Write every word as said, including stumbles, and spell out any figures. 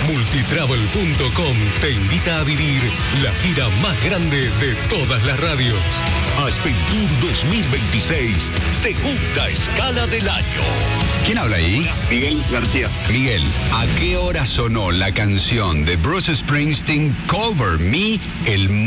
Multitravel punto com te invita a vivir la gira más grande de todas las radios. Aspentur dos mil veintiséis, segunda escala del año. ¿Quién habla ahí? Miguel García. Miguel, ¿a qué hora sonó la canción de Bruce Springsteen, Cover Me, el